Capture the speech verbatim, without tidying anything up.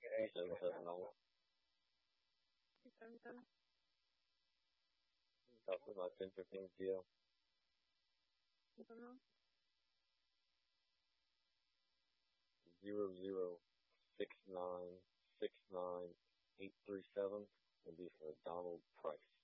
seven seven nine. Seven seven. Talk to my ten fifteen G L. Zero zero six nine six nine eight three seven will be for Donald Price.